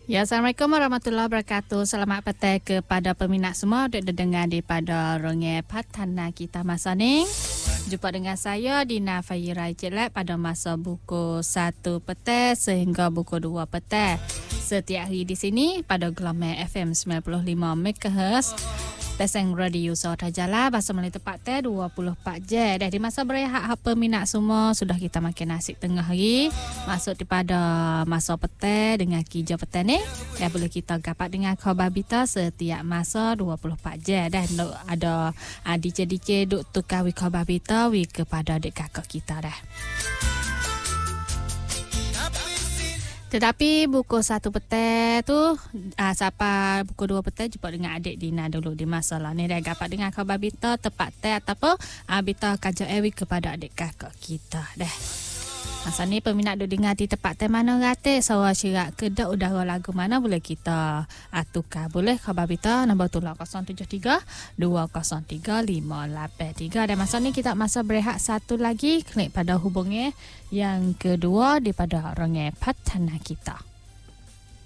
Ya, Assalamualaikum warahmatullahi wabarakatuh. Selamat petang kepada peminat semua untuk dengar daripada Rongai Patana kita masa ni. Jumpa dengan saya Dina Fairai Jelek pada masa buku 1 petang sehingga buku 2 petang. Setiap hari di sini pada gelombang FM 95 MHz. Peseng Radio Saudara Jala bahasa Melayu tepat 24 jam. Dah di masa berehat peminat semua sudah kita makan nasi tengah hari. Masuk daripada masa petang dengan kerja petang ni. Dah boleh kita dapat dengan khabar berita setiap masa 24 jam. Dah ada DJ duk tukar khabar berita kepada adik kakak kita dah. Tetapi buku 1 petang tu siapa buku 2 petang jumpa dengan adik Dina dulu di masalah ni dah dapat dengan khabar berita tepat teh ataupun berita kaja ewi kepada adik kakak kita dah. Masa ni peminat duk dengar di tempat teh mana rate sawa syirak kedak udara lagu mana boleh kita tukar boleh khabar berita nombor tu 073 203 583 dan masa ni kita masa berehat satu lagi klik pada hubungi yang kedua daripada Rongai Patana kita.